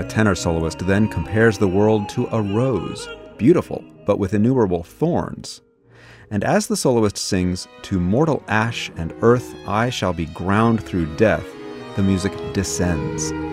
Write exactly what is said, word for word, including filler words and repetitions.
A tenor soloist then compares the world to a rose, beautiful, but with innumerable thorns. And as the soloist sings, "To mortal ash and earth I shall be ground through death," the music descends.